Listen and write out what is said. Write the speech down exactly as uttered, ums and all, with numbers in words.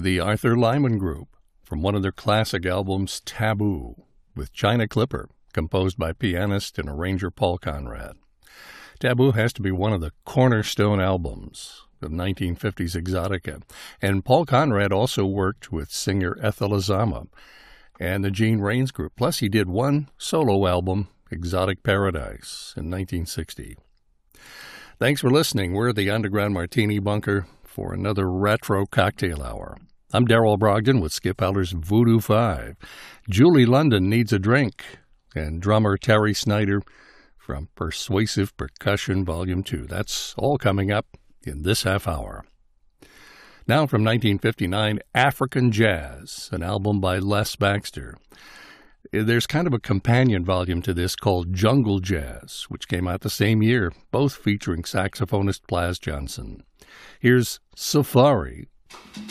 the Arthur Lyman Group, from one of their classic albums, Taboo, with China Clipper, composed by pianist and arranger Paul Conrad. Taboo has to be one of the cornerstone albums of nineteen fifties exotica, and Paul Conrad also worked with singer Ethel Azama and the Gene Rains Group. Plus, he did one solo album, Exotic Paradise, in nineteen sixty. Thanks for listening. We're the Underground Martini Bunker for another retro cocktail hour. I'm Darrell Brogdon with Skip Heller's Voodoo Five. Julie London Needs a Drink, and drummer Terry Snyder from Persuasive Percussion Volume two. That's all coming up in this half hour. Now from nineteen fifty-nine, African Jazz, an album by Les Baxter. There's kind of a companion volume to this called Jungle Jazz, which came out the same year, both featuring saxophonist Plas Johnson. Here's Safari.